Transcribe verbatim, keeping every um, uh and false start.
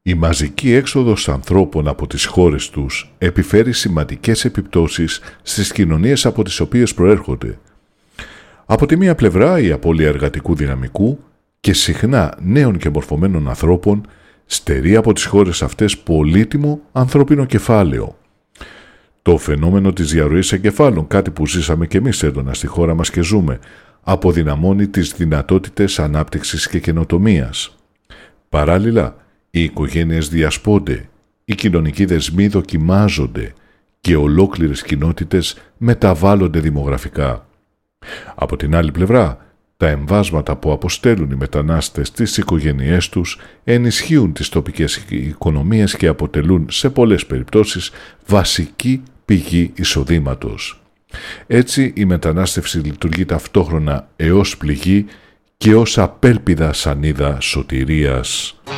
Η μαζική έξοδος ανθρώπων από τις χώρες τους επιφέρει σημαντικές επιπτώσεις στις κοινωνίες από τις οποίες προέρχονται. Από τη μία πλευρά η απώλεια εργατικού δυναμικού και συχνά νέων και μορφωμένων ανθρώπων στερεί από τις χώρες αυτές πολύτιμο ανθρώπινο κεφάλαιο. Το φαινόμενο της διαρροής εγκεφάλων, κάτι που ζήσαμε και εμείς έντονα στη χώρα μας και ζούμε, αποδυναμώνει τις δυνατότητες ανάπτυξης και καινοτομίας. Παράλληλα, οι οικογένειες διασπώνται, οι κοινωνικοί δεσμοί δοκιμάζονται και ολόκληρες κοινότητες μεταβάλλονται δημογραφικά. Από την άλλη πλευρά, τα εμβάσματα που αποστέλουν οι μετανάστες στις οικογένειές τους ενισχύουν τις τοπικές οικονομίες και αποτελούν σε πολλές περιπτώσεις βασική πηγή εισοδήματος. Έτσι, η μετανάστευση λειτουργεί ταυτόχρονα έως πληγή και ως απέλπιδα σανίδα σωτηρίας.